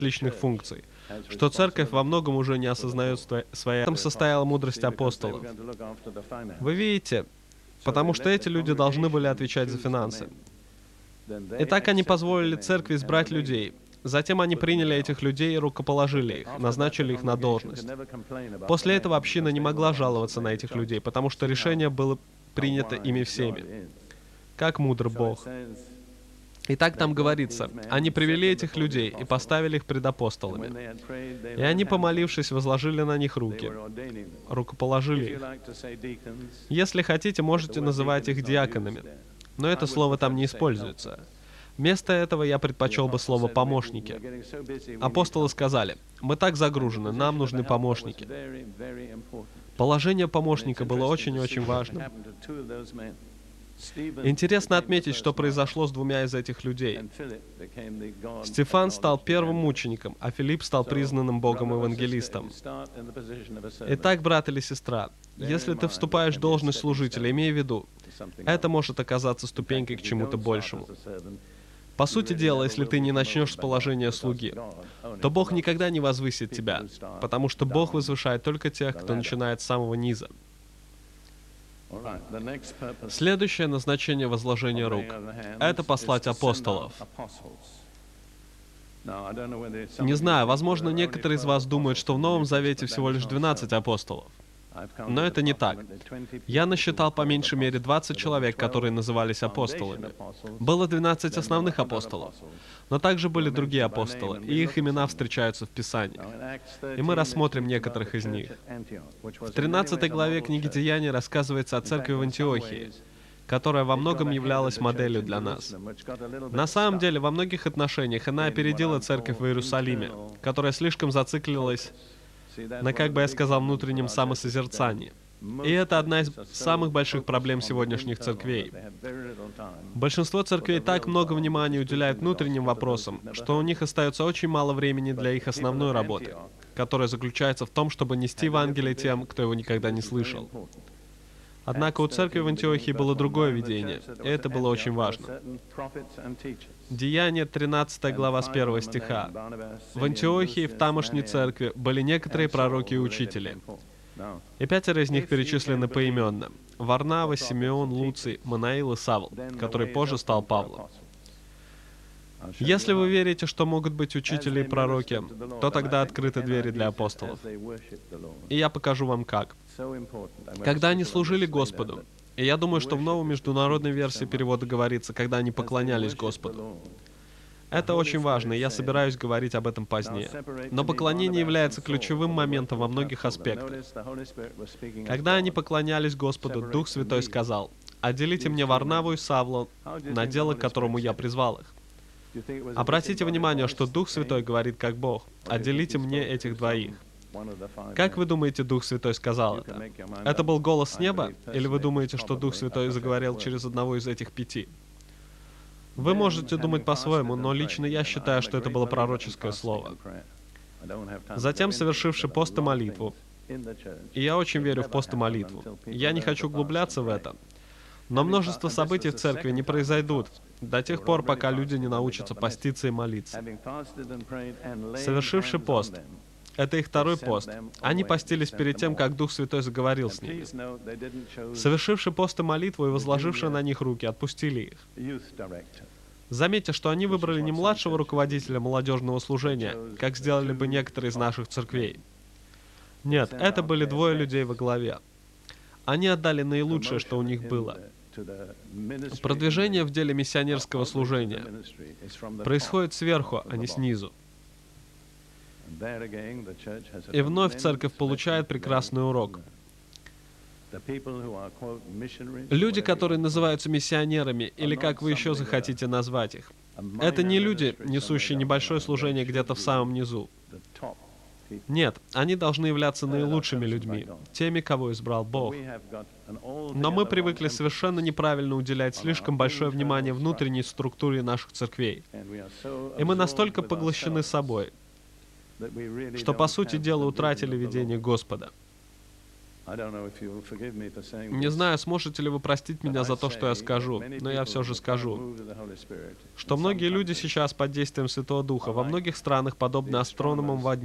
личных функций, что церковь во многом уже не осознает своей... В этом состояла мудрость апостолов. Вы видите, потому что эти люди должны были отвечать за финансы. Итак, они позволили церкви избрать людей. Затем они приняли этих людей и рукоположили их, назначили их на должность. После этого община не могла жаловаться на этих людей, потому что решение было принято ими всеми. Как мудр Бог. Итак, там говорится, они привели этих людей и поставили их пред апостолами. И они, помолившись, возложили на них руки, рукоположили их. Если хотите, можете называть их диаконами, но это слово там не используется. Вместо этого я предпочел бы слово «помощники». Апостолы сказали, мы так загружены, нам нужны помощники. Положение помощника было очень-очень важным. Интересно отметить, что произошло с двумя из этих людей. Стефан стал первым мучеником, а Филипп стал признанным Богом евангелистом. Итак, брат или сестра, если ты вступаешь в должность служителя, имей в виду, это может оказаться ступенькой к чему-то большему. По сути дела, если ты не начнешь с положения слуги, то Бог никогда не возвысит тебя, потому что Бог возвышает только тех, кто начинает с самого низа. Следующее назначение возложения рук — это послать апостолов. Не знаю, возможно, некоторые из вас думают, что в Новом Завете всего лишь 12 апостолов. Но это не так. Я насчитал по меньшей мере 20 человек, которые назывались апостолами. Было 12 основных апостолов, но также были другие апостолы, и их имена встречаются в Писании. И мы рассмотрим некоторых из них. В 13 главе книги Деяний рассказывается о церкви в Антиохии, которая во многом являлась моделью для нас. На самом деле, во многих отношениях она опередила церковь в Иерусалиме, которая слишком зациклилась на, как бы я сказал, внутреннем самосозерцании. И это одна из самых больших проблем сегодняшних церквей. Большинство церквей так много внимания уделяют внутренним вопросам, что у них остается очень мало времени для их основной работы, которая заключается в том, чтобы нести Евангелие тем, кто его никогда не слышал. Однако у церкви в Антиохии было другое видение, и это было очень важно. Деяния, 13 глава с 1 стиха. В Антиохии, в тамошней церкви, были некоторые пророки и учители. И 5 из них перечислены поименно. Варнава, Симеон, Луций, Манаил и Савл, который позже стал Павлом. Если вы верите, что могут быть учители и пророки, то тогда открыты двери для апостолов. И я покажу вам как. Когда они служили Господу, и я думаю, что в новой международной версии перевода говорится, когда они поклонялись Господу. Это очень важно, и я собираюсь говорить об этом позднее. Но поклонение является ключевым моментом во многих аспектах. Когда они поклонялись Господу, Дух Святой сказал, «Отделите мне Варнаву и Савла на дело, к которому я призвал их». Обратите внимание, что Дух Святой говорит как Бог, «Отделите мне этих двоих». Как вы думаете, Дух Святой сказал это? Это был голос с неба? Или вы думаете, что Дух Святой заговорил через одного из этих 5? Вы можете думать по-своему, но лично я считаю, что это было пророческое слово. Затем, совершивший пост и молитву. И я очень верю в пост и молитву. Я не хочу углубляться в это. Но множество событий в церкви не произойдут до тех пор, пока люди не научатся поститься и молиться. Совершивший пост. Это их второй пост. Они постились перед тем, как Дух Святой заговорил с ними. Совершивши пост и молитву и возложивши на них руки, отпустили их. Заметьте, что они выбрали не младшего руководителя молодежного служения, как сделали бы некоторые из наших церквей. Нет, это были 2 людей во главе. Они отдали наилучшее, что у них было. Продвижение в деле миссионерского служения происходит сверху, а не снизу. И вновь церковь получает прекрасный урок. Люди, которые называются миссионерами, или как вы еще захотите назвать их, это не люди, несущие небольшое служение где-то в самом низу. Нет, они должны являться наилучшими людьми, теми, кого избрал Бог. Но мы привыкли совершенно неправильно уделять слишком большое внимание внутренней структуре наших церквей. И мы настолько поглощены собой, что, по сути дела, утратили видение Господа. Не знаю, сможете ли вы простить меня за то, что я скажу, но я все же скажу, что многие люди сейчас под действием Святого Духа во многих странах, подобно астрономам во